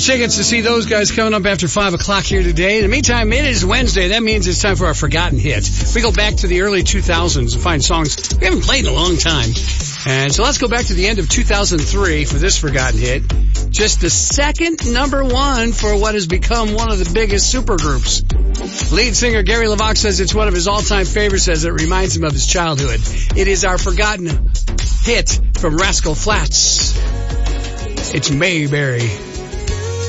tickets to see those guys coming up after 5 o'clock here today. In the meantime, it is Wednesday. That means it's time for our Forgotten Hit. We go back to the early 2000s and find songs we haven't played in a long time. And so let's go back to the end of 2003 for this Forgotten Hit. Just the second number one for what has become one of the biggest supergroups. Lead singer Gary LeVox says it's one of his all-time favorites as it reminds him of his childhood. It is our Forgotten Hit from Rascal Flatts. It's Mayberry.